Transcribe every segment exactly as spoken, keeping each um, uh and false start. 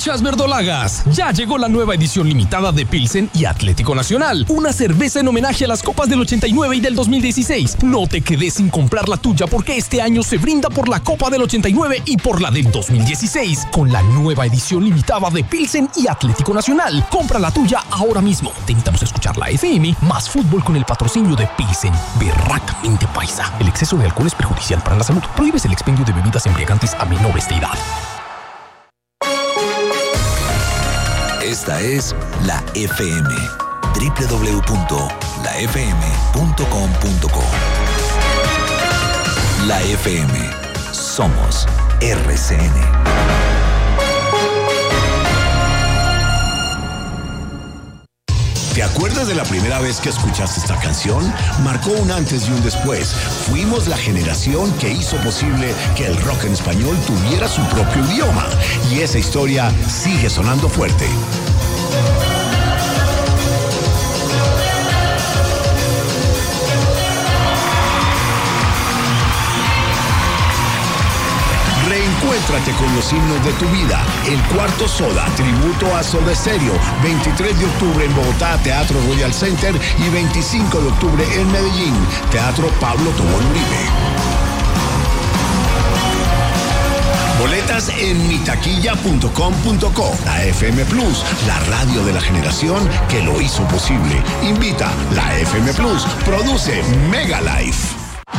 Hinchas verdolagas, ya llegó la nueva edición limitada de Pilsen y Atlético Nacional, una cerveza en homenaje a las copas del ochenta y nueve y del dos mil dieciséis. No te quedes sin comprar la tuya porque este año se brinda por la Copa del ochenta y nueve y por la del dos mil dieciséis, con la nueva edición limitada de Pilsen y Atlético Nacional. Compra la tuya ahora mismo. Te invitamos a escuchar la F M más fútbol con el patrocinio de Pilsen. Berracamente paisa. El exceso de alcohol es perjudicial para la salud. Prohíbes el expendio de bebidas embriagantes a menores de edad. Esta es la F M, doble u doble u doble u punto la f m punto com punto co. La F M, somos R C N. ¿Te acuerdas de la primera vez que escuchaste esta canción? Marcó un antes y un después. Fuimos la generación que hizo posible que el rock en español tuviera su propio idioma. Y esa historia sigue sonando fuerte. Reencuéntrate con los himnos de tu vida. El Cuarto Soda, tributo a Soda Stereo. veintitrés de octubre en Bogotá, Teatro Royal Center. Y veinticinco de octubre en Medellín, Teatro Pablo Tobón Uribe. Boletas en mitaquilla punto com punto co. La F M Plus, la radio de la generación que lo hizo posible. Invita la F M Plus. Produce Mega Life.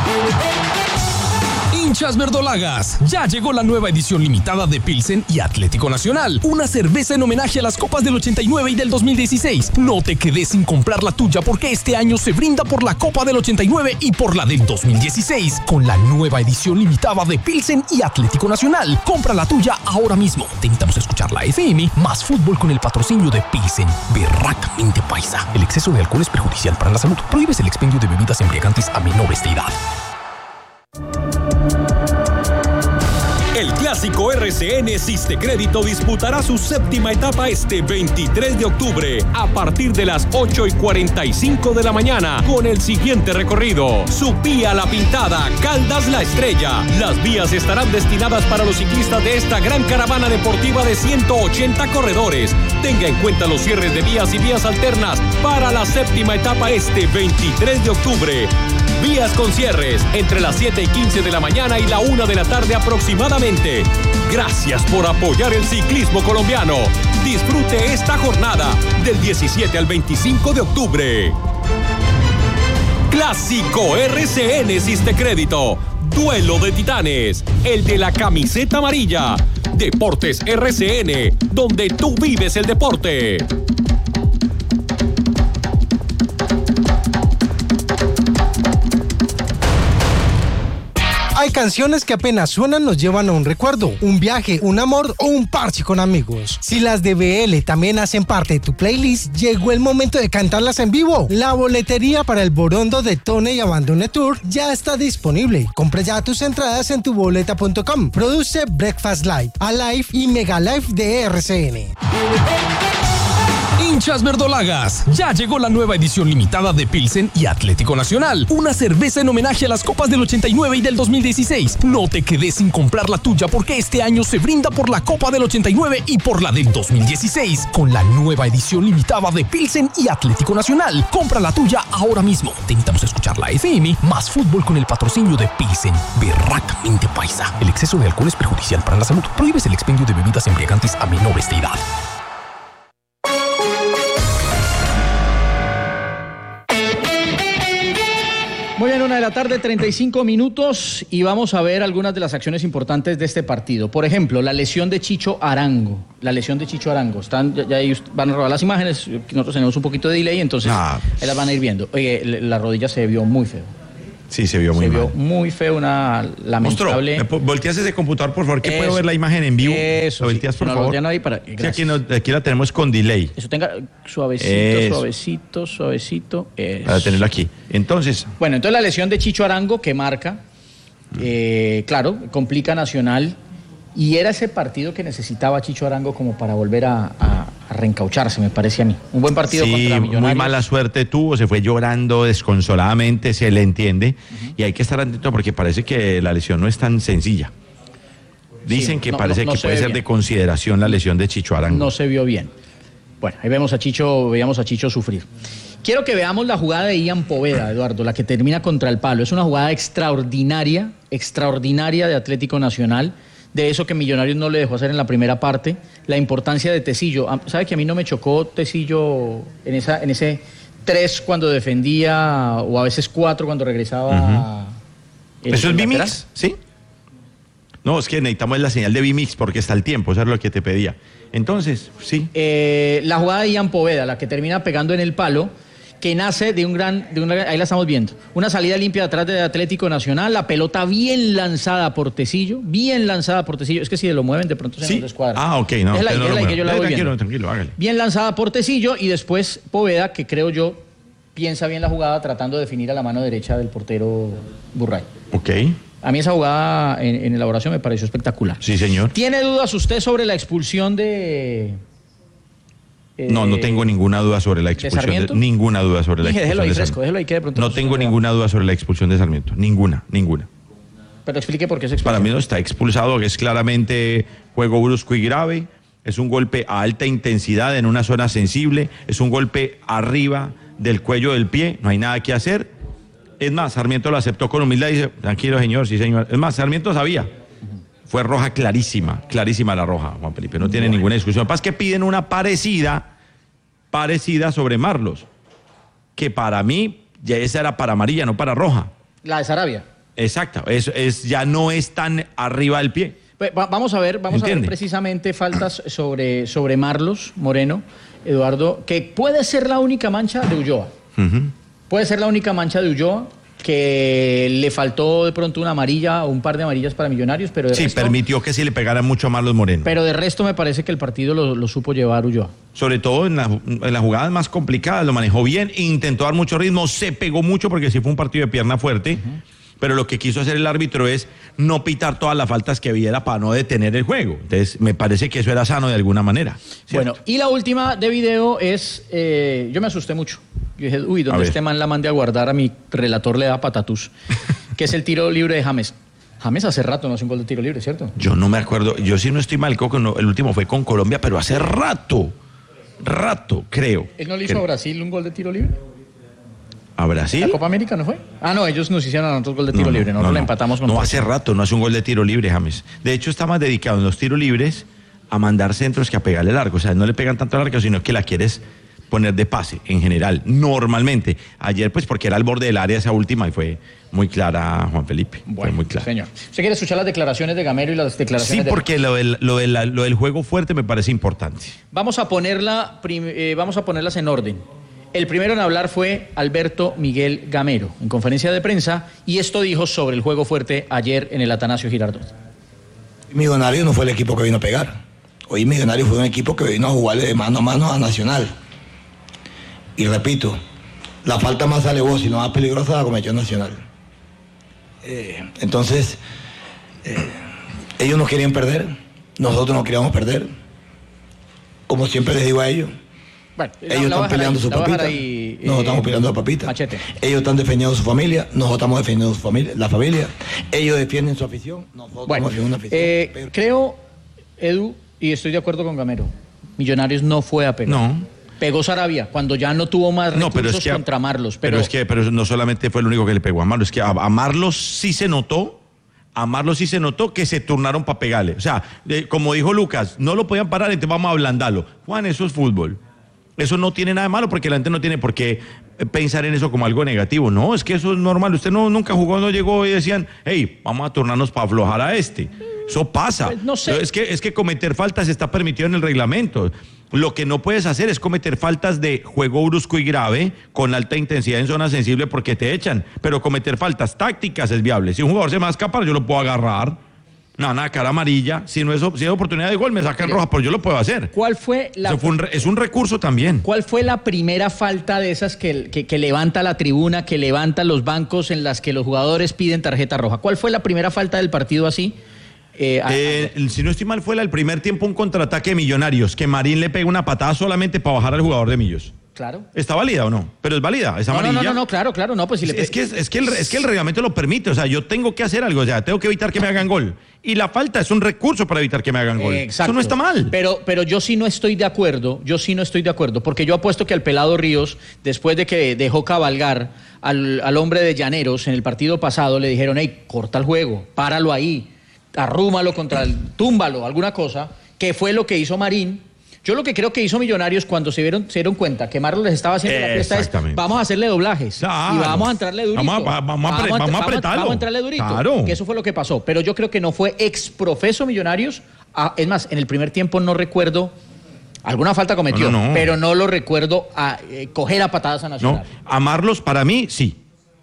Hinchas verdolagas, ya llegó la nueva edición limitada de Pilsen y Atlético Nacional, una cerveza en homenaje a las copas del ochenta y nueve y del dos mil dieciséis. No te quedes sin comprar la tuya porque este año se brinda por la Copa del ochenta y nueve y por la del dos mil dieciséis, con la nueva edición limitada de Pilsen y Atlético Nacional. Compra la tuya ahora mismo. Te invitamos a escuchar la F M más fútbol con el patrocinio de Pilsen. Berracamente paisa. El exceso de alcohol es perjudicial para la salud. Prohíbes el expendio de bebidas embriagantes a menores de edad. El clásico R C N Siste Crédito disputará su séptima etapa este veintitrés de octubre a partir de las ocho y cuarenta y cinco de la mañana con el siguiente recorrido: Supía La Pintada, Caldas La Estrella. Las vías estarán destinadas para los ciclistas de esta gran caravana deportiva de ciento ochenta corredores. Tenga en cuenta los cierres de vías y vías alternas para la séptima etapa este veintitrés de octubre. Vías con cierres entre las siete y quince de la mañana y la una de la tarde aproximadamente. Gracias por apoyar el ciclismo colombiano. Disfrute esta jornada del diecisiete al veinticinco de octubre. Clásico R C N Siste Crédito. Duelo de titanes. El de la camiseta amarilla. Deportes R C N, donde tú vives el deporte. Hay canciones que apenas suenan nos llevan a un recuerdo, un viaje, un amor o un parche con amigos. Si las de B L también hacen parte de tu playlist, llegó el momento de cantarlas en vivo. La boletería para el Borondo de Tone y Abandone Tour ya está disponible. Compra ya tus entradas en tu boleta punto com. Produce Breakfast Live, Alive y Mega Live de R C N. Hinchas verdolagas, ya llegó la nueva edición limitada de Pilsen y Atlético Nacional, una cerveza en homenaje a las copas del ochenta y nueve y del dos mil dieciséis. No te quedes sin comprar la tuya porque este año se brinda por la Copa del ochenta y nueve y por la del dos mil dieciséis, con la nueva edición limitada de Pilsen y Atlético Nacional. Compra la tuya ahora mismo. Te invitamos a escuchar la F M más fútbol con el patrocinio de Pilsen. Berracamente paisa. El exceso de alcohol es perjudicial para la salud. Prohíbes el expendio de bebidas embriagantes a menores de edad. Muy bien, una de la tarde, treinta y cinco minutos, y vamos a ver algunas de las acciones importantes de este partido. Por ejemplo, la lesión de Chicho Arango. La lesión de Chicho Arango. Están, ya, ya van a robar las imágenes, nosotros tenemos un poquito de delay, entonces ah, ahí las van a ir viendo. Oye, la rodilla se vio muy feo. Sí, se vio muy se mal. Se vio muy feo, una lamentable... Monstruo, volteas ese computador, por favor, que eso, puedo ver la imagen en vivo. Eso, ¿Lo volteas, sí, por no, favor? Ya no hay para... Sí, aquí, no, aquí la tenemos con delay. Eso tenga suavecito, eso. suavecito, suavecito. Eso. Para tenerlo aquí. Entonces... Bueno, entonces la lesión de Chicho Arango que marca, eh, claro, complica a Nacional, y era ese partido que necesitaba Chicho Arango como para volver a, a, a reencaucharse, me parece a mí. Un buen partido sí, contra Millonarios. Muy mala suerte tuvo, se fue llorando desconsoladamente, se le entiende, uh-huh. Y hay que estar atento porque parece que la lesión no es tan sencilla. Dicen Sí, que no, parece no, no que puede ser bien. de consideración la lesión de Chicho Arango. No se vio bien. Bueno, ahí vemos a Chicho, veíamos a Chicho sufrir. Quiero que veamos la jugada de Ian Poveda, Eduardo, la que termina contra el palo. Es una jugada extraordinaria, extraordinaria de Atlético Nacional, de eso que Millonarios no le dejó hacer en la primera parte. La importancia de Tecillo. ¿Sabe que a mí no me chocó Tecillo en, esa, en ese tres cuando defendía, o a veces cuatro cuando regresaba? Uh-huh. ¿Eso es B-Mix? ¿Sí? No, es que necesitamos la señal de B-Mix porque está el tiempo, eso es lo que te pedía. Entonces, sí. Eh, la jugada de Ian Poveda, la que termina pegando en el palo, que nace de un gran, de una, ahí la estamos viendo, una salida limpia de atrás de Atlético Nacional, la pelota bien lanzada por Tecillo, bien lanzada por Tecillo, es que si lo mueven de pronto se ¿Sí? nos descuadra. Ah, ok, no. Es la, no es la lo que yo la eh, voy tranquilo, viendo. tranquilo, hágale. Bien lanzada por Tecillo y después Poveda, que creo yo, piensa bien la jugada tratando de definir a la mano derecha del portero Burray. Ok. A mí esa jugada en, en elaboración me pareció espectacular. Sí, señor. ¿Tiene dudas usted sobre la expulsión de... Eh, No, no tengo ninguna duda sobre la expulsión. ¿De Sarmiento? De, ninguna duda sobre la Dije, expulsión déjelo ahí de fresco, Sarmiento. déjelo ahí que de pronto... No tengo ninguna duda sobre la expulsión de Sarmiento. Ninguna, ninguna. Pero explique por qué se expulsó. Para mí no está expulsado, que es claramente juego brusco y grave. Es un golpe a alta intensidad en una zona sensible. Es un golpe arriba del cuello del pie. No hay nada que hacer. Es más, Sarmiento lo aceptó con humildad y dice, tranquilo señor, sí señor. Es más, Sarmiento sabía. Fue roja clarísima, clarísima la roja, Juan Felipe. No tiene bueno. ninguna discusión. Lo que pasa es que piden una parecida, parecida sobre Marlos. Que para mí, ya esa era para amarilla, no para roja. La de Sarabia. Exacto, es, es, ya no es tan arriba del pie. Va, vamos a ver, vamos ¿Entiende? a ver precisamente faltas sobre, sobre Marlos Moreno, Eduardo, que puede ser la única mancha de Ulloa. Uh-huh. Puede ser la única mancha de Ulloa, que le faltó de pronto una amarilla o un par de amarillas para Millonarios, pero de sí, resto, permitió que se le pegara mucho a Marlos Moreno. Pero de resto me parece que el partido lo, lo supo llevar Ulloa. Sobre todo en, la, en las jugadas más complicadas, lo manejó bien, intentó dar mucho ritmo, se pegó mucho porque sí fue un partido de pierna fuerte. Uh-huh. Pero lo que quiso hacer el árbitro es no pitar todas las faltas que viera para no detener el juego. Entonces, me parece que eso era sano de alguna manera. ¿Cierto? Bueno, y la última de video es, eh, yo me asusté mucho. Yo dije, uy, donde este man la mande a guardar, a mi relator le da patatús, que es el tiro libre de James. James hace rato no hace un gol de tiro libre, ¿cierto? Yo no me acuerdo, yo sí no estoy mal, Coco, no, el último fue con Colombia, pero hace rato, rato, creo. ¿Él no le hizo creo. a Brasil un gol de tiro libre? ¿A Brasil? ¿La Copa América no fue? Ah, no, ellos nos hicieron a nosotros gol de tiro no, libre, nosotros no, la no. empatamos con... No, hace rato no hace un gol de tiro libre, James. De hecho, está más dedicado en los tiros libres a mandar centros que a pegarle largo. O sea, no le pegan tanto largo, sino que la quieres poner de pase, en general, normalmente. Ayer, pues, porque era al borde del área esa última y fue muy clara, Juan Felipe. Bueno, fue muy clara. Señor. ¿Usted quiere escuchar las declaraciones de Gamero y las declaraciones Sí, de... porque lo del, lo, del, lo del juego fuerte me parece importante. Vamos a ponerla, eh, vamos a ponerlas en orden. El primero en hablar fue Alberto Miguel Gamero, en conferencia de prensa, y esto dijo sobre el juego fuerte ayer en el Atanasio Girardot. Millonarios no fue el equipo que vino a pegar. Hoy Millonarios fue un equipo que vino a jugarle de mano a mano a Nacional. Y repito, la falta más alevosa y no más peligrosa la cometió Nacional. Eh, entonces, eh, ellos no querían perder, nosotros no queríamos perder. Como siempre les digo a ellos. Bueno, ellos están peleando ahí, su papita, ahí, nosotros eh, estamos peleando la papita. Machete. Ellos están defendiendo su familia, nosotros estamos defendiendo su familia, la familia. Ellos defienden su afición, nosotros bueno, defienden una afición. Eh, pero... Creo, Edu, y estoy de acuerdo con Gamero, Millonarios no fue a pegar. No. Pegó Sarabia cuando ya no tuvo más recursos no, pero es que a, contra Marlos. Pero... pero es que pero no solamente fue el único que le pegó a Marlos, es que a, a Marlos sí se notó. A Marlos sí se notó que se turnaron para pegarle. O sea, eh, como dijo Lucas, no lo podían parar, entonces vamos a ablandarlo. Juan, eso es fútbol. Eso no tiene nada de malo porque la gente no tiene por qué pensar en eso como algo negativo. No, es que eso es normal. Usted no nunca jugó, no llegó y decían, hey, vamos a turnarnos para aflojar a este. Eso pasa. Pues no sé. Es que, es que cometer faltas está permitido en el reglamento. Lo que no puedes hacer es cometer faltas de juego brusco y grave con alta intensidad en zona sensible porque te echan. Pero cometer faltas tácticas es viable. Si un jugador se me va a escapar, yo lo puedo agarrar. No, nada, cara amarilla. Si no es, si es oportunidad de gol, me sacan roja, pero yo lo puedo hacer. ¿Cuál fue la... Eso fue un, es un recurso también. ¿Cuál fue la primera falta de esas que, que, que levanta la tribuna, que levanta los bancos en las que los jugadores piden tarjeta roja? ¿Cuál fue la primera falta del partido así? Eh, a, eh, a... Si no estoy mal, fue la, el primer tiempo un contraataque de Millonarios, que Marín le pega una patada solamente para bajar al jugador de Millos. Claro. ¿Está válida o no? Pero es válida, es no, amarilla. No, no, no, claro, claro, no, pues si es, le... es, que, es, es, que el, es que el reglamento lo permite, o sea, yo tengo que hacer algo, o sea, tengo que evitar que me hagan gol. Y la falta es un recurso para evitar que me hagan gol. Exacto. Eso no está mal. Pero, pero yo sí no estoy de acuerdo, yo sí no estoy de acuerdo, porque yo apuesto que al pelado Ríos, después de que dejó cabalgar al, al hombre de Llaneros en el partido pasado, le dijeron, hey, corta el juego, páralo ahí, arrúmalo contra el, túmbalo, alguna cosa, que fue lo que hizo Marín. Yo lo que creo que hizo Millonarios cuando se dieron, se dieron cuenta que Marlon les estaba haciendo la fiesta es, vamos a hacerle doblajes claro. y vamos a entrarle durito. Vamos a, vamos a, vamos a, vamos a apretarlo. Vamos a entrarle durito. Claro. Que eso fue lo que pasó. Pero yo creo que no fue exprofeso Millonarios. Ah, es más, en el primer tiempo no recuerdo, alguna falta cometió, no, no, no. pero no lo recuerdo a eh, coger a patadas a Nacional. No, amarlos para mí, sí.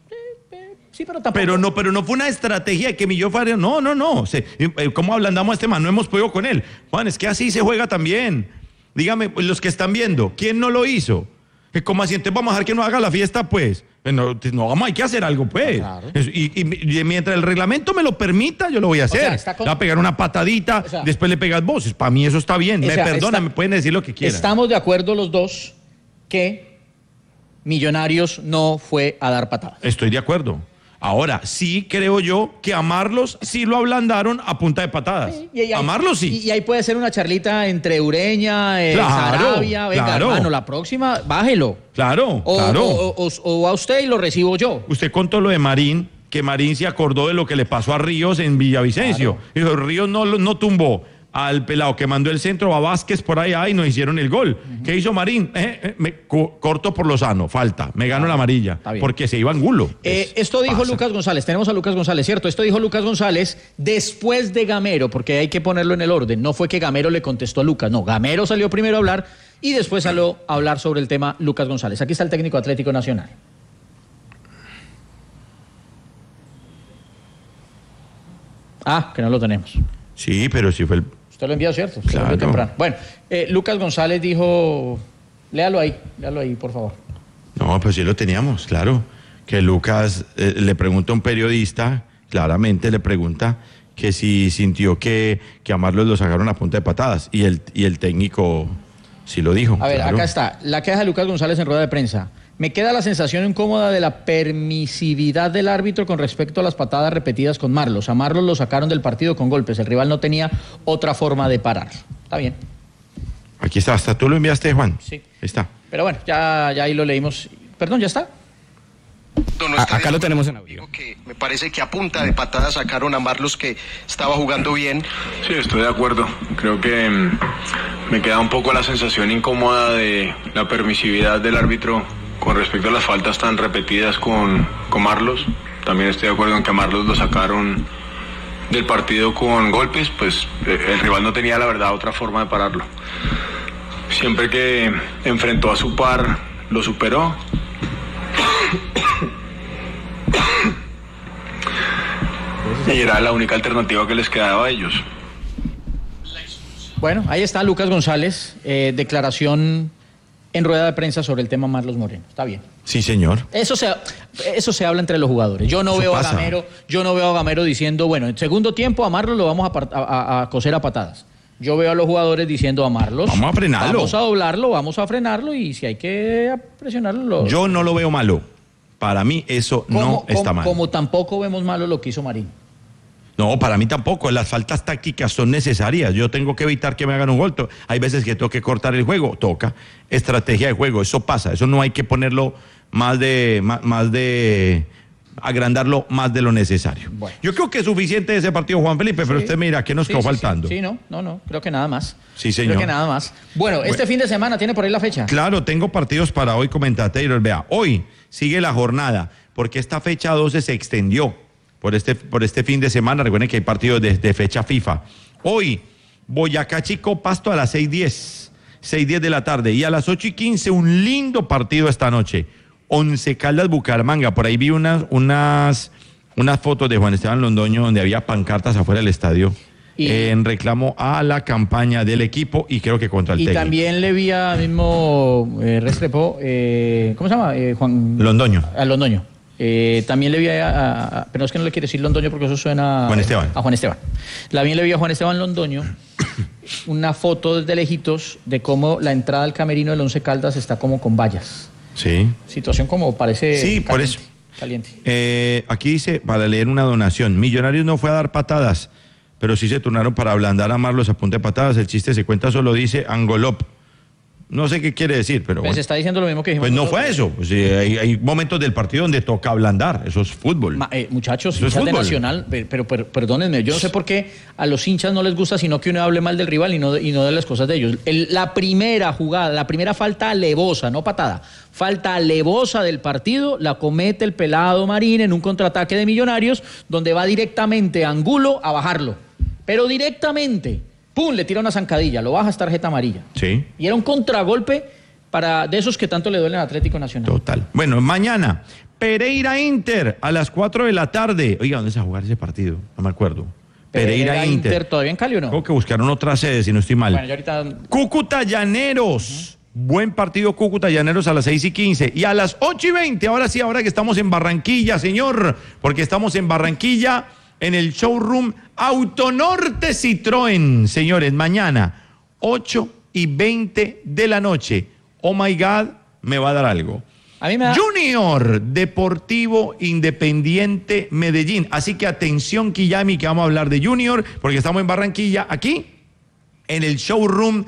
Sí, pero tampoco. Pero no, pero no fue una estrategia de que Millón Faria. No, no, no. Se, ¿Cómo ablandamos a este man? No hemos podido con él. Juan, es que así se juega también. Dígame, los que están viendo, ¿quién no lo hizo? ¿Cómo así? Entonces vamos a dejar que no haga la fiesta, pues. No, no vamos, hay que hacer algo, pues. Claro. Y, y, y mientras el reglamento me lo permita, yo lo voy a hacer. O sea, con... Le va a pegar una patadita, o sea, después le pegas voces. Para mí eso está bien. Me sea, perdona, está... me pueden decir lo que quieran. Estamos de acuerdo los dos que Millonarios no fue a dar patadas. Estoy de acuerdo. Ahora, sí creo yo que amarlos sí lo ablandaron a punta de patadas. Sí, y ahí, amarlos sí. Y, y ahí puede ser una charlita entre Ureña, eh, claro, Sarabia. Venga, claro. hermano, la próxima, bájelo. Claro, o, claro. O, o, o, o a usted y lo recibo yo. Usted contó lo de Marín, que Marín se acordó de lo que le pasó a Ríos en Villavicencio. Claro. Dijo, Ríos no, no tumbó al pelado que mandó el centro a Vázquez por allá y nos hicieron el gol. Uh-huh. ¿Qué hizo Marín? Eh, eh, me co- corto por lo sano, falta, me gano ah, la amarilla, porque se iba angulo. Eh, esto dijo pasa. Lucas González, tenemos a Lucas González, ¿cierto? Esto dijo Lucas González después de Gamero, porque hay que ponerlo en el orden. No fue que Gamero le contestó a Lucas, no, Gamero salió primero a hablar y después salió a hablar sobre el tema Lucas González. Aquí está el técnico Atlético Nacional. Ah, que no lo tenemos. Sí, pero sí fue el... Usted lo envió, ¿cierto? Claro. Lo temprano. Bueno, eh, Lucas González dijo... Léalo ahí, léalo ahí, por favor. No, pues sí lo teníamos, claro. Que Lucas eh, le pregunta a un periodista, claramente le pregunta que si sintió que, que a Marlos lo sacaron a punta de patadas. Y el, y el técnico sí lo dijo. A ver, claro. Acá está. La queja de Lucas González en rueda de prensa. Me queda la sensación incómoda de la permisividad del árbitro con respecto a las patadas repetidas con Marlos. A Marlos lo sacaron del partido con golpes. El rival no tenía otra forma de parar. Está bien. Aquí está. ¿Hasta tú lo enviaste, Juan? Sí. Ahí está. Pero bueno, ya, ya ahí lo leímos. Perdón, ¿ya está? No a, acá lo tenemos en audio. Que me parece que a punta de patadas sacaron a Marlos, que estaba jugando bien. Sí, estoy de acuerdo. Creo que mmm, me queda un poco la sensación incómoda de la permisividad del árbitro con respecto a las faltas tan repetidas con, con Marlos. También estoy de acuerdo en que a Marlos lo sacaron del partido con golpes, pues el rival no tenía, la verdad, otra forma de pararlo. Siempre que enfrentó a su par, lo superó. Y era la única alternativa que les quedaba a ellos. Bueno, ahí está Lucas González, eh, declaración en rueda de prensa sobre el tema Marlos Moreno. Está bien. Sí, señor. Eso se, eso se habla entre los jugadores. Yo no eso veo pasa. a Gamero, yo no veo a Gamero diciendo, bueno, en segundo tiempo a Marlos lo vamos a, a, a coser a patadas. Yo veo a los jugadores diciendo a Marlos, vamos a frenarlo. Vamos a doblarlo, vamos a frenarlo y si hay que presionarlo. Lo... Yo no lo veo malo. Para mí eso como, no está como, mal. Como tampoco vemos malo lo que hizo Marín. No, para mí tampoco. Las faltas tácticas son necesarias. Yo tengo que evitar que me hagan un gol. Hay veces que tengo que cortar el juego. Toca. Estrategia de juego. Eso pasa. Eso no hay que ponerlo más de... Más, más de agrandarlo más de lo necesario. Bueno. Yo creo que es suficiente ese partido, Juan Felipe, pero sí, usted mira, ¿qué nos sí, quedó sí, faltando? Sí, sí, no, no, no, creo que nada más. Sí, señor. Creo que nada más. Bueno, bueno, este fin de semana, ¿tiene por ahí la fecha? Claro, tengo partidos para hoy, comentatores. Vea, hoy sigue la jornada, porque esta fecha doce se extendió por este, por este fin de semana. Recuerden que hay partidos de, de fecha FIFA. Hoy, Boyacá Chico Pasto a las seis diez, seis diez de la tarde, y a las ocho y quince un lindo partido esta noche. Once Caldas Bucaramanga, por ahí vi unas, unas, unas fotos de Juan Esteban Londoño donde había pancartas afuera del estadio y, eh, en reclamo a la campaña del equipo y creo que contra el y técnico. Y también le vi a mismo eh, Restrepo, eh, ¿cómo se llama? Eh, Juan Londoño. A Londoño. Eh, también le vi a, a, a, pero es que no le quiere decir Londoño porque eso suena Juan Esteban. A Juan Esteban. También le vi a Juan Esteban Londoño una foto desde lejitos de cómo la entrada al camerino del Once Caldas está como con vallas. Sí. Situación como parece Sí, caliente, por eso. Caliente. Eh, aquí dice, para leer una donación, Millonarios no fue a dar patadas, pero sí se turnaron para ablandar a Marlos a punta de patadas. El chiste se cuenta solo, dice Angolop. No sé qué quiere decir, pero... Pues bueno. está diciendo lo mismo que dijimos. Pues no nosotros. fue eso. Pues, eh, hay, hay momentos del partido donde toca ablandar. Eso es fútbol. Ma, eh, muchachos, Eso es hinchas de fútbol. Nacional, pero, pero, pero perdónenme, yo no sé por qué a los hinchas no les gusta sino que uno hable mal del rival y no, y no de las cosas de ellos. El, la primera jugada, la primera falta alevosa, no patada, falta alevosa del partido, la comete el pelado Marín en un contraataque de Millonarios, donde va directamente Angulo a bajarlo. Pero directamente, ¡pum!, le tira una zancadilla, lo baja, es tarjeta amarilla. Sí. Y era un contragolpe para de esos que tanto le duelen al Atlético Nacional. Total. Bueno, mañana, Pereira Inter a las cuatro de la tarde. Oiga, ¿dónde se va a jugar ese partido? No me acuerdo. Pereira, Pereira Inter. Inter, ¿todavía en Cali o no? Tengo que buscar una otra sede, si no estoy mal. Bueno, yo ahorita... Cúcuta Llaneros. Uh-huh. Buen partido Cúcuta Llaneros a las seis y quince. Y a las ocho y veinte, ahora sí, ahora que estamos en Barranquilla, señor, porque estamos en Barranquilla, en el showroom Autonorte Citroën, señores, mañana, ocho y veinte de la noche. Oh my God, me va a dar algo. A mí me da... Junior Deportivo Independiente Medellín. Así que atención, Quillami, que vamos a hablar de Junior, porque estamos en Barranquilla, aquí, en el showroom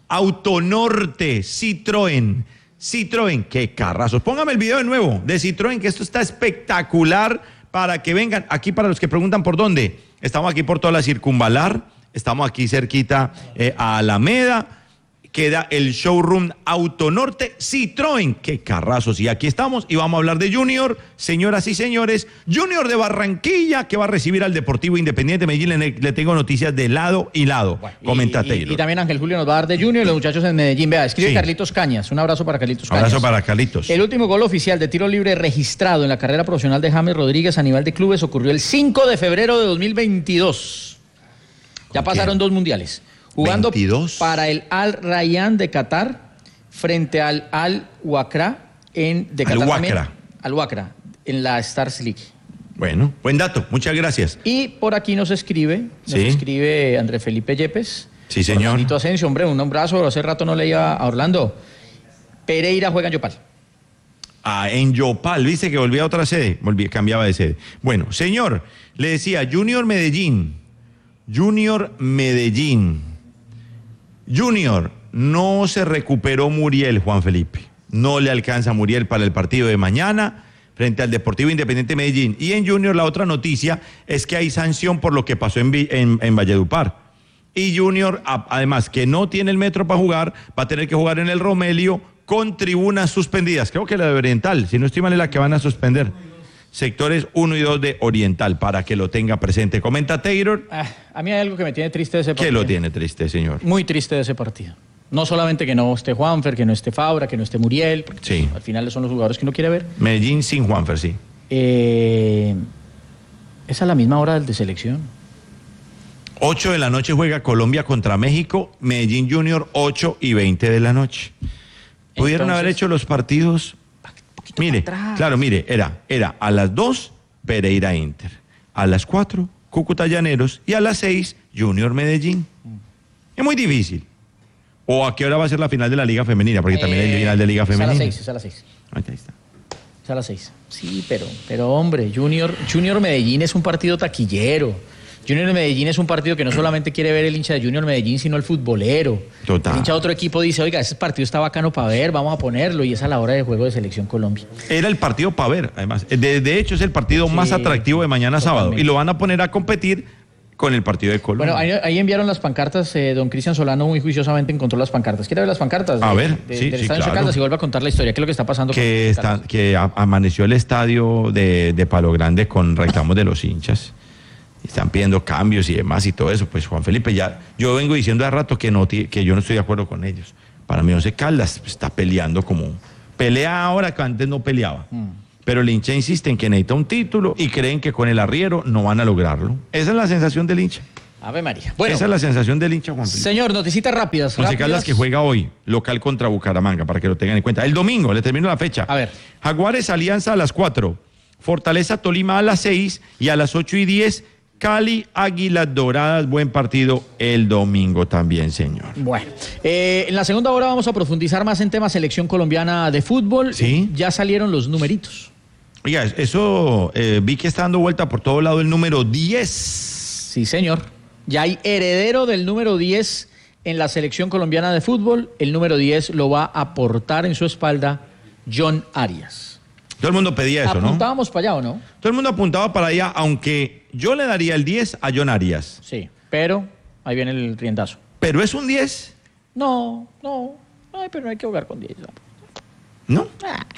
Autonorte Citroën. Citroën, qué carrazos. Póngame el video de nuevo de Citroën, que esto está espectacular para que vengan. Aquí, para los que preguntan por dónde, estamos aquí por toda la Circunvalar, estamos aquí cerquita eh, a Alameda. Queda el showroom Autonorte Citroën. ¡Qué carrazos! Y aquí estamos y vamos a hablar de Junior, señoras y señores. Junior de Barranquilla, que va a recibir al Deportivo Independiente Medellín. Le, le tengo noticias de lado y lado. Bueno, Comenta y, Taylor. Y, y también Ángel Julio nos va a dar de Junior y los muchachos en Medellín. Vea, escribe Sí. Carlitos Cañas. Un abrazo para Carlitos Cañas. Abrazo para Carlitos. El último gol oficial de tiro libre registrado en la carrera profesional de James Rodríguez a nivel de clubes ocurrió el cinco de febrero de dos mil veintidós. Ya pasaron dos mundiales. Jugando veintidós para el Al Rayyan de Qatar frente al Al Wakra en de Qatar. Al Wakra. Al Wakra en la Stars League. Bueno, buen dato, muchas gracias. Y por aquí nos escribe, nos Sí. escribe André Felipe Yepes. Sí, señor. Orlandito Asensio, hombre, un abrazo, hace rato no leía a Orlando. Pereira juega en Yopal. Ah, en Yopal, viste que volvía a otra sede, volvía, cambiaba de sede. Bueno, señor, le decía, Junior Medellín, Junior Medellín. Junior, no se recuperó Muriel, Juan Felipe. No le alcanza Muriel para el partido de mañana frente al Deportivo Independiente Medellín. Y en Junior la otra noticia es que hay sanción por lo que pasó en, en, en Valledupar. Y Junior, a, además que no tiene el metro para jugar, va a tener que jugar en el Romelio con tribunas suspendidas. Creo que la de Oriental, si no estoy mal, es la que van a suspender. Sectores uno y dos de Oriental, para que lo tenga presente. Comenta Taylor. Ah, a mí hay algo que me tiene triste de ese partido. ¿Qué lo tiene triste, señor? Muy triste de ese partido. No solamente que no esté Juanfer, que no esté Fabra, que no esté Muriel, porque Sí. al final son los jugadores que uno quiere ver. Medellín sin Juanfer, sí. Eh, es a la misma hora del de selección. ocho de la noche juega Colombia contra México, Medellín Junior, ocho y veinte de la noche. Pudieron Entonces, haber hecho los partidos. Mire, claro, mire, era, era a las dos, Pereira Inter. A las cuatro, Cúcuta Llaneros. Y a las seis, Junior Medellín. Es muy difícil. ¿O a qué hora va a ser la final de la Liga Femenina? Porque también hay Eh, final de Liga es Femenina. a las seis, es a las seis. Ahí está. Es a las seis. Sí, pero, pero hombre, Junior, Junior Medellín es un partido taquillero. Junior Medellín es un partido que no solamente quiere ver el hincha de Junior Medellín, sino el futbolero. Total. El hincha de otro equipo dice, oiga, ese partido está bacano para ver, vamos a ponerlo, y es a la hora de juego de Selección Colombia. Era el partido para ver, además. De, de hecho, es el partido Sí, más atractivo de mañana sábado. totalmente. Y lo van a poner a competir con el partido de Colombia. Bueno, ahí, ahí enviaron las pancartas, eh, don Cristian Solano muy juiciosamente encontró las pancartas. ¿Quiere ver las pancartas? A de, ver, de, sí, del sí, Estadio claro. Caldas y vuelve a contar la historia. ¿Qué es lo que está pasando? que, con está, que a- amaneció el estadio de, de Palo Grande con reclamos de los hinchas. Están pidiendo cambios y demás y todo eso. Pues Juan Felipe, ya yo vengo diciendo hace rato que, no, ti- que yo no estoy de acuerdo con ellos. Para mí Once Caldas está peleando como... Pelea ahora que antes no peleaba. Mm. Pero el hincha insiste en que necesita un título y creen que con el arriero no van a lograrlo. Esa es la sensación del hincha. Ave María. Bueno, Esa es la sensación del hincha, Juan Felipe. señor, noticitas rápidas. Once rápidas. Caldas que juega hoy, local contra Bucaramanga, para que lo tengan en cuenta. El domingo, le termino la fecha. A ver. Jaguares Alianza a las cuatro, Fortaleza Tolima a las seis y a las ocho y diez, Cali, Águilas Doradas, buen partido el domingo también, señor. Bueno, eh, en la segunda hora vamos a profundizar más en temas selección colombiana de fútbol. Sí. Ya salieron los numeritos. Oiga, eso eh, vi que está dando vuelta por todo lado el número diez. Sí, señor. Ya hay heredero del número diez en la selección colombiana de fútbol. El número diez lo va a portar en su espalda John Arias. Todo el mundo pedía eso, ¿no? Apuntábamos para allá, ¿o no? Todo el mundo apuntaba para allá, aunque yo le daría el diez a John Arias. Sí, pero ahí viene el riendazo. ¿Pero es un diez? No, no. Ay, pero no hay que jugar con diez. ¿No?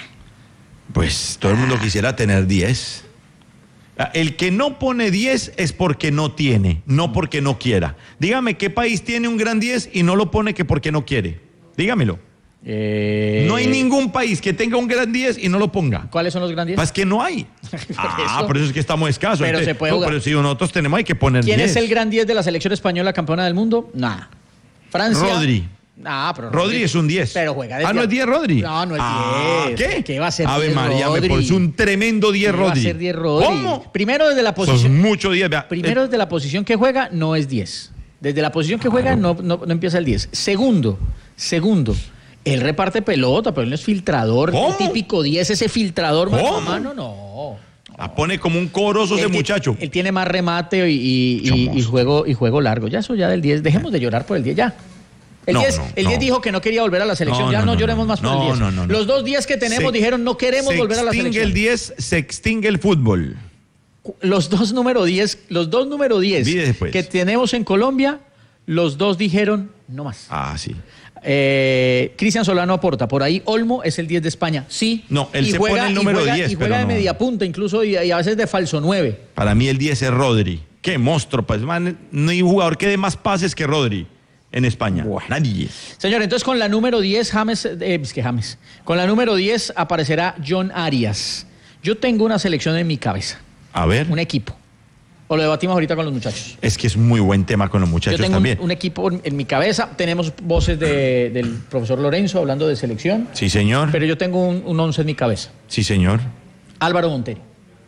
Pues todo el mundo quisiera tener diez. El que no pone diez es porque no tiene, no porque no quiera. Dígame qué país tiene un gran diez y no lo pone que porque no quiere. Dígamelo. Eh... No hay ningún país que tenga un gran diez y no lo ponga. ¿Cuáles son los gran diez? Pues que no hay. Ah, por eso es que estamos escasos. Pero Entonces, se puede no, jugar. pero si nosotros tenemos, hay que poner ¿Quién diez. es el gran diez de la selección española campeona del mundo? Nada. Francia. Rodri. Ah, pero Rodri, Rodri es un diez. Pero juega de Ah, ¿no es diez Rodri? No, no es ah, diez. ¿Qué? ¿Qué va a ser Ave diez María, Rodri? me parece un tremendo diez Rodri. Va a ser diez Rodri. ¿Cómo? Primero desde la posición. Son mucho diez. Vea. Primero desde la posición que juega no es diez. Desde la posición que juega no, no, no empieza el diez. Segundo, segundo. Él reparte pelota, pero él no es filtrador. ¿Cómo? El típico diez, ese filtrador mano a ¿Cómo? mano, no. La pone como un coroso ese Él ti- muchacho. Él tiene más remate y, y, y, y juego, y juego largo. Ya eso ya del diez. Dejemos de llorar por el diez ya. El No, diez, no, el no. diez dijo que no quería volver a la selección. No, ya no, no, no, lloremos no, más por no, el diez. no, no, no. Los dos diez que tenemos Se- dijeron no queremos se volver a la extingue selección. el diez, se extingue el fútbol. Los dos número diez, los dos número diez Mire después. que tenemos en Colombia, los dos dijeron no más. Ah, sí. Eh, Cristian Solano aporta, por ahí Olmo es el diez de España, sí. No, él y se juega, pone el y número juega- diez, y juega pero de no. media punta incluso y, y a veces de falso nueve. Para mí el diez es Rodri. Qué monstruo, pues, man, no hay jugador que dé más pases que Rodri en España. Bueno. Nadie. Señor, entonces con la número diez, James, eh, es que James, con la número diez aparecerá John Arias. Yo tengo una selección en mi cabeza, A ver, un equipo. O lo debatimos ahorita con los muchachos. es que es muy buen tema con los Yo muchachos tengo un, también. un equipo en, en mi cabeza, tenemos voces de- del profesor Lorenzo hablando de selección, Sí, señor. pero yo tengo un, un once en mi cabeza. Sí, señor. Álvaro Montero,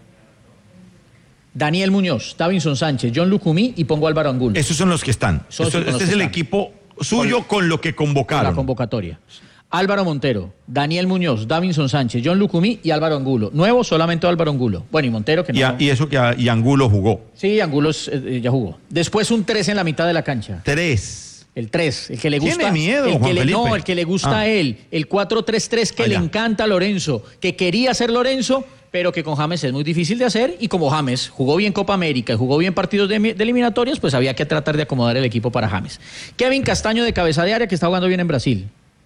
Daniel Muñoz, Davinson Sánchez, John Lucumí y pongo Álvaro Angulo. Esos son los que están. Son Esto- con los este es que el están. equipo suyo con lo que Con la convocaron. convocatoria. Álvaro Montero, Daniel Muñoz, Davinson Sánchez, John Lucumí y Álvaro Angulo. Nuevo solamente Álvaro Angulo. Bueno, y Montero que no. Y, a- y eso que a- y Angulo jugó. Sí, Angulo es, eh, ya jugó. Después un tres en la mitad de la cancha. Tres. El tres, el que le Tiene gusta. miedo, el que Juan le, Felipe. No, el que le gusta Ah. a él. El cuatro tres tres que Ah, le ya. encanta a Lorenzo, que quería ser Lorenzo, pero que con James es muy difícil de hacer. Y como James jugó bien Copa América y jugó bien partidos de, de eliminatorias, pues había que tratar de acomodar el equipo para James. Kevin Castaño de cabeza de área, que está jugando bien en Brasil.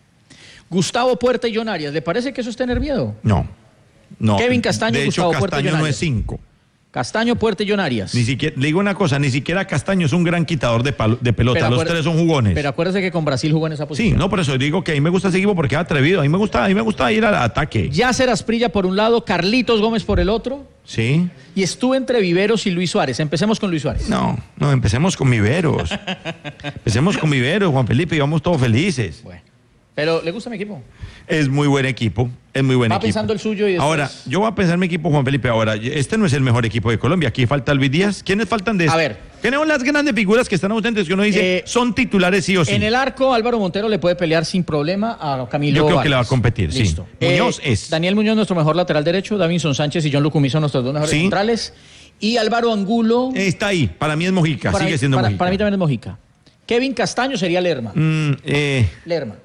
Gustavo Puerta y John Arias. ¿Le parece que eso es tener miedo? No. No. Kevin Castaño, De hecho, Gustavo Puerta y Castaño John no es Arias. cinco. Castaño, Puerta y John Arias. Ni siquiera, le digo una cosa, ni siquiera Castaño es un gran quitador de, palo- de pelota. Pero Los acuer- tres son jugones. Pero acuérdese que con Brasil jugó en esa Sí, posición. no, por eso digo que a mí me gusta ese equipo porque es atrevido. A mí me gusta, a mí me gusta ir al ataque. Yacer Asprilla por un lado, Carlitos Gómez por el otro. Sí. Y estuve entre Viveros y Luis Suárez. Empecemos con Luis Suárez. No, no, empecemos con Viveros. Empecemos con Viveros, Juan Felipe, y vamos todos felices. Bueno. Pero, ¿le gusta mi equipo? Es muy buen equipo, es muy buen Va equipo. pensando el suyo y después- Ahora, yo voy a pensar mi equipo, Juan Felipe. Ahora, este no es el mejor equipo de Colombia. Aquí falta Luis Díaz. ¿Quiénes faltan de A este? ver. Tenemos las grandes figuras que están ausentes, que uno dice, Eh, son titulares sí o sí. En el arco, Álvaro Montero le puede pelear sin problema a Camilo Yo creo que Vargas. le va a competir, sí. Listo. Muñoz Eh, es. Daniel Muñoz, nuestro mejor lateral derecho. Davinson Sánchez y John Lucumí son nuestros dos mejores Sí. centrales. Y Álvaro Angulo. Está ahí. Para mí es Mojica, para, sigue mí, siendo para- Mojica. para mí también es Mojica. Kevin Castaño sería Lerma. Mm, eh, Lerma.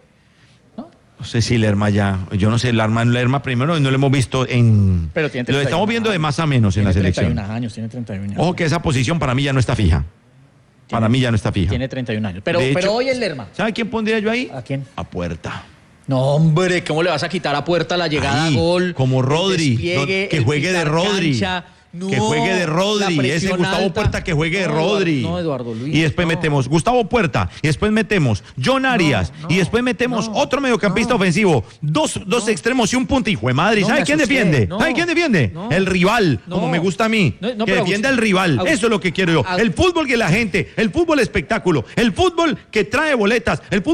no sé si Lerma ya. Yo no sé, Lerma, Lerma primero no lo hemos visto en. Pero tiene Lo treinta y uno estamos viendo de años. más a menos en Tiene la selección. treinta y un años, tiene treinta y un años. Ojo que esa posición para mí ya no está fija. Para mí ya no está fija. Tiene treinta y un años. Pero, De pero hecho, hoy es Lerma. ¿Sabe quién pondría yo ahí? ¿A quién? A Puerta. No, hombre, ¿cómo le vas a quitar a Puerta la llegada Ahí, a gol? como el Rodri, despliegue, no, que el juegue de picar Rodri. cancha? No, que juegue de la Rodri, ese presión Gustavo alta. Puerta que juegue de No, Rodri. Eduardo, no, Eduardo Luis, y después no. metemos Gustavo Puerta, y después metemos John Arias, no, y después metemos no, otro mediocampista no. ofensivo, dos, dos extremos y un punta, hijo de madre. No, ¿Sabe me quién asusté, defiende? no. ¿Sabe quién defiende? No. El rival, No. como me gusta a mí. No, no, que pero defiende Agustín- al rival. Agustín- Eso es lo que quiero yo. Ag- El fútbol que la gente, el fútbol espectáculo, el fútbol que trae boletas, el fútbol